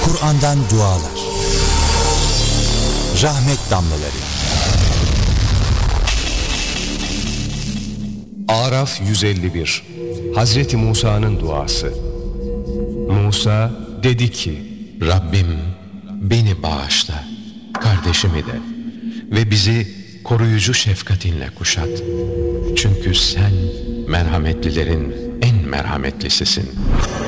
Kur'an'dan dualar, rahmet damlaları. Araf 151. Hazreti Musa'nın duası. Musa dedi ki: Rabbim beni bağışla, kardeşimi de ve bizi koruyucu şefkatinle kuşat. Çünkü sen merhametlilerin en merhametlisisin.